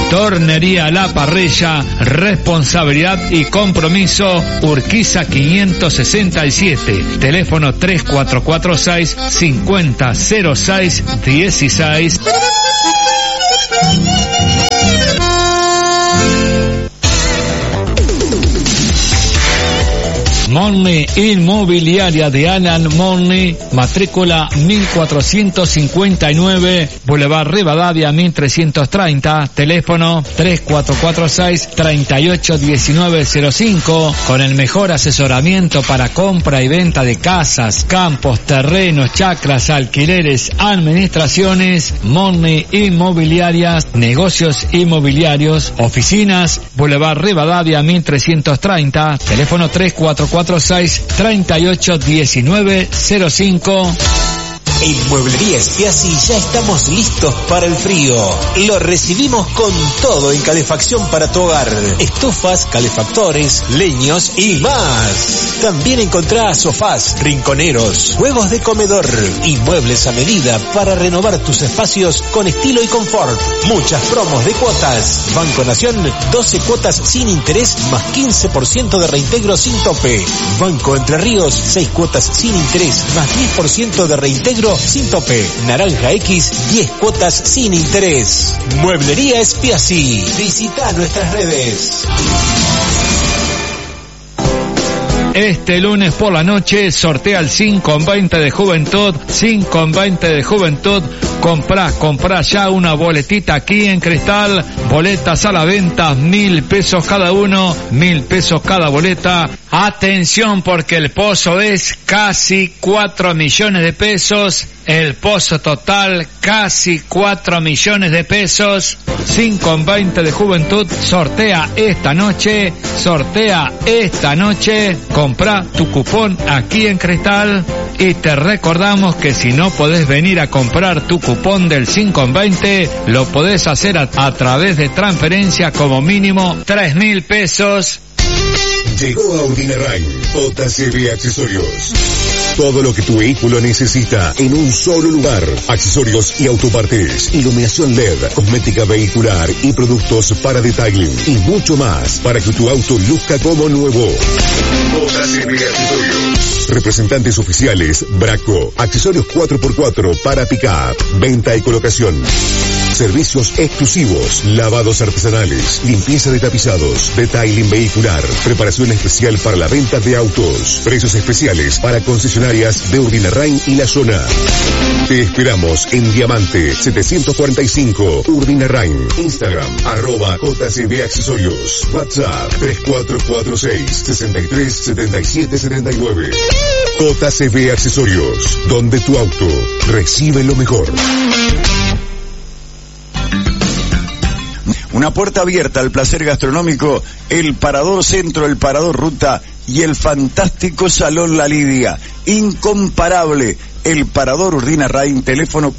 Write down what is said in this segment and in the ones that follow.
Tornería La Parrilla, responsabilidad y compromiso, Urquiza 567, teléfono 3446-500616. Money Inmobiliaria de Alan Money, matrícula 1459, Boulevard Rivadavia 1330, teléfono 3446-381905, con el mejor asesoramiento para compra y venta de casas, campos, terrenos, chacras, alquileres, administraciones. Money Inmobiliarias, negocios inmobiliarios, oficinas, Boulevard Rivadavia 1330, teléfono 3446-381905. En Mueblería Spiazzi ya estamos listos para el frío. Lo recibimos con todo en calefacción para tu hogar. Estufas, calefactores, leños y más. También encontrá sofás, rinconeros, juegos de comedor y muebles a medida para renovar tus espacios con estilo y confort. Muchas promos de cuotas. Banco Nación, 12 cuotas sin interés más 15% de reintegro sin tope. Banco Entre Ríos, 6 cuotas sin interés más 10% de reintegro sin tope. Naranja X, 10 cuotas sin interés. Mueblería Spiazzi. Visita nuestras redes. Este lunes por la noche sortea el 5-20 de Juventud. 5-20 de Juventud. Comprá ya una boletita aquí en Cristal. Boletas a la venta, 1.000 pesos cada uno, 1.000 pesos cada boleta. Atención, porque el pozo es casi 4 millones de pesos. El pozo total, casi 4 millones de pesos. 5-20 de Juventud sortea esta noche. Comprá tu cupón aquí en Cristal. Y te recordamos que si no podés venir a comprar tu cupón del 5-20, lo podés hacer a través de transferencia, como mínimo 3.000 pesos. Llegó a Urdinarrain JCB Accesorios. Todo lo que tu vehículo necesita en un solo lugar. Accesorios y autopartes, iluminación LED, cosmética vehicular y productos para detailing y mucho más para que tu auto luzca como nuevo. JCB Accesorios. Representantes oficiales Braco. Accesorios 4x4 para pick-up, venta y colocación. Servicios exclusivos, lavados artesanales, limpieza de tapizados, detailing vehicular, preparación especial para la venta de autos, precios especiales para concesionarias de Urdinarrain y la zona. Te esperamos en Diamante 745, Urdinarrain. Instagram, @JCB Accesorios. WhatsApp 3446-637779. JCB Accesorios, donde tu auto recibe lo mejor. Una puerta abierta al placer gastronómico, el Parador Centro, el Parador Ruta y el fantástico Salón La Lidia. Incomparable, el Parador Urdinarrain, teléfono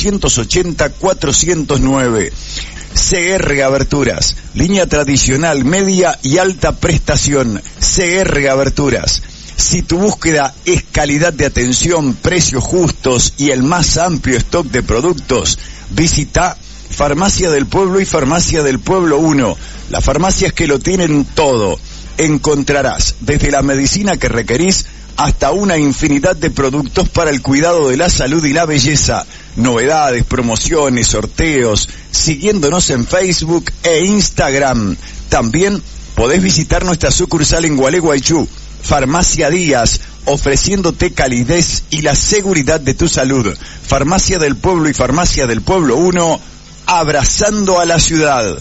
480-409. CR Aberturas, línea tradicional, media y alta prestación. CR Aberturas. Si tu búsqueda es calidad de atención, precios justos y el más amplio stock de productos, visita Farmacia del Pueblo y Farmacia del Pueblo 1. Las farmacias que lo tienen todo. Encontrarás desde la medicina que requerís hasta una infinidad de productos para el cuidado de la salud y la belleza. Novedades, promociones, sorteos, siguiéndonos en Facebook e Instagram. También podés visitar nuestra sucursal en Gualeguaychú, Farmacia Díaz, ofreciéndote calidez y la seguridad de tu salud. Farmacia del Pueblo y Farmacia del Pueblo 1, abrazando a la ciudad.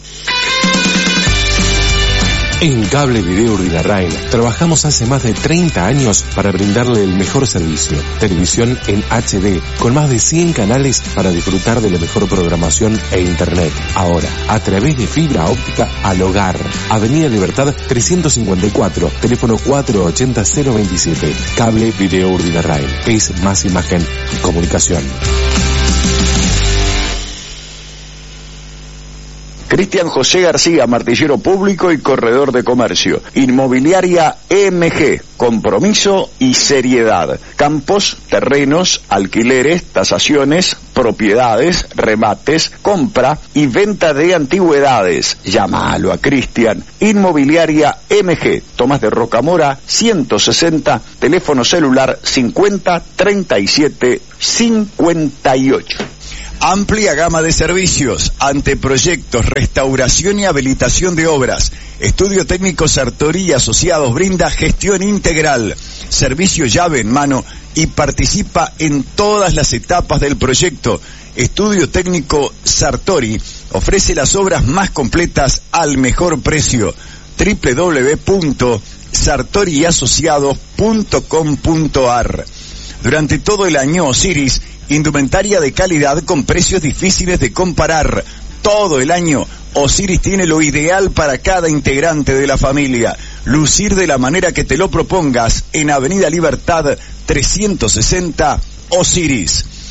En Cable Video Urdinarrain trabajamos hace más de 30 años para brindarle el mejor servicio. Televisión en HD, con más de 100 canales para disfrutar de la mejor programación e internet. Ahora, a través de fibra óptica al hogar. Avenida Libertad 354, teléfono 480-027. Cable Video Urdinarrain. Es más imagen y comunicación. Cristian José García, martillero público y corredor de comercio. Inmobiliaria EMG, compromiso y seriedad. Campos, terrenos, alquileres, tasaciones, propiedades, remates, compra y venta de antigüedades. Llámalo a Cristian. Inmobiliaria EMG, Tomás de Rocamora 160, teléfono celular 50 37 58. Amplia gama de servicios, anteproyectos, restauración y habilitación de obras. Estudio Técnico Sartori y Asociados brinda gestión integral, servicio llave en mano y participa en todas las etapas del proyecto. Estudio Técnico Sartori ofrece las obras más completas al mejor precio. www.sartoriasociados.com.ar. Durante todo el año, Osiris, indumentaria de calidad con precios difíciles de comparar. Todo el año, Osiris tiene lo ideal para cada integrante de la familia. Lucir de la manera que te lo propongas en Avenida Libertad 360, Osiris.